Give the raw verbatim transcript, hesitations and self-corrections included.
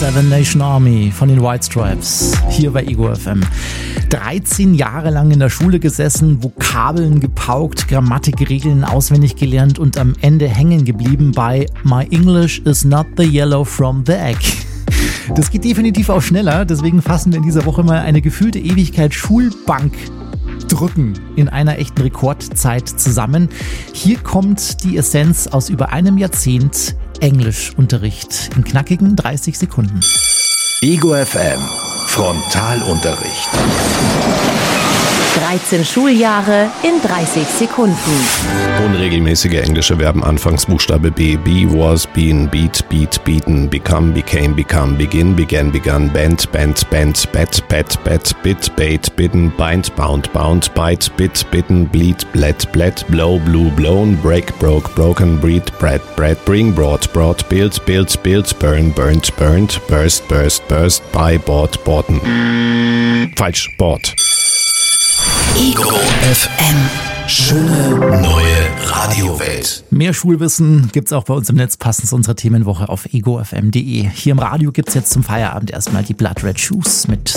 Seven Nation Army von den White Stripes, hier bei Ego F M. dreizehn Jahre lang in der Schule gesessen, Vokabeln gepaukt, Grammatikregeln auswendig gelernt und am Ende hängen geblieben bei My English is not the yellow from the egg. Das geht definitiv auch schneller, deswegen fassen wir in dieser Woche mal eine gefühlte Ewigkeit Schulbank drücken in einer echten Rekordzeit zusammen. Hier kommt die Essenz aus über einem Jahrzehnt Englischunterricht in knackigen dreißig Sekunden. Ego F M Frontalunterricht. dreizehn Schuljahre in dreißig Sekunden. Unregelmäßige englische Verben, Anfangsbuchstabe B. Be, was, been, beat, beat, beaten, become, became, become, begin, began, begun, bend, bent, bent, bet, bet, bet, bit, bait, bidden, bind, bound, bound, bite, bit, bitten, bleed, bled, bled, blow, blew, blown, break, broke, broken, breed, bread, bread, bring, brought, brought, build, built, built, burn, burnt, burnt, burst, burst, burst, buy, bought, boughten. Falsch, bought. Ego F M. Schöne neue Radiowelt. Mehr Schulwissen gibt's auch bei uns im Netz, passend zu unserer Themenwoche auf ego f m punkt d e. Hier im Radio gibt's jetzt zum Feierabend erstmal die Blood Red Shoes mit